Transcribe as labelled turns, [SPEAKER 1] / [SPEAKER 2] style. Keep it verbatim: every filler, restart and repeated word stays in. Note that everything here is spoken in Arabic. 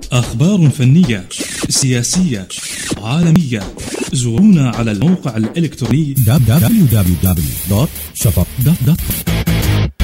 [SPEAKER 1] أخبار فنية، سياسية، عالمية. زورونا على الموقع الإلكتروني
[SPEAKER 2] دبليو دبليو دبليو دوت شفق دوت كوم.